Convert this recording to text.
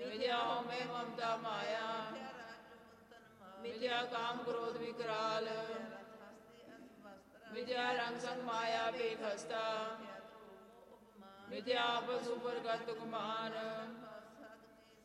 ਮਿਥਿਆ ਹਉਮੈ ਮਮਤਾ ਮਾਇਆ, ਮਿਥਿਆ ਕਾਮ ਕ੍ਰੋਧ ਵਿਕਰਾਲ, ਮਿਥਿਆ ਰੰਗ ਸੰਗ ਮਾਇਆ ਭੇਖ ਹਸਤਾ, ਮਿਥਿਆ ਆਪਸ ਉਪਰ ਗਤ ਗੁਮਾਨ,